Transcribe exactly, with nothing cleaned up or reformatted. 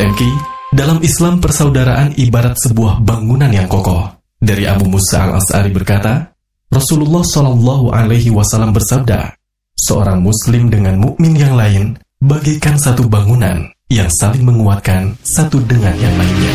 M K, dalam Islam persaudaraan ibarat sebuah bangunan yang kokoh. Dari Abu Musa al-Asy'ari berkata, Rasulullah shallallahu alaihi wasallam bersabda, seorang muslim dengan mukmin yang lain bagaikan satu bangunan yang saling menguatkan satu dengan yang lainnya.